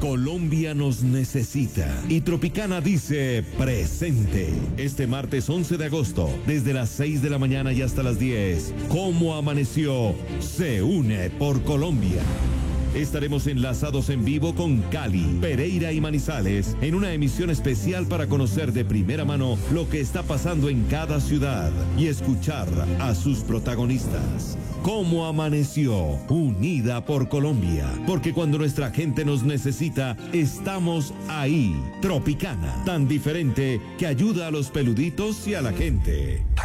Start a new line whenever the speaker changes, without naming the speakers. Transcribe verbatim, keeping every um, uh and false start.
Colombia nos necesita. Y Tropicana dice presente. Este martes once de agosto, desde las seis de la mañana y hasta las diez, ¿Cómo amaneció? Se une por Colombia. Estaremos enlazados en vivo con Cali, Pereira y Manizales en una emisión especial para conocer de primera mano lo que está pasando en cada ciudad y escuchar a sus protagonistas. ¿Cómo amaneció? Unida por Colombia. Porque cuando nuestra gente nos necesita, estamos ahí. Tropicana, tan diferente que ayuda a los peluditos y a la gente.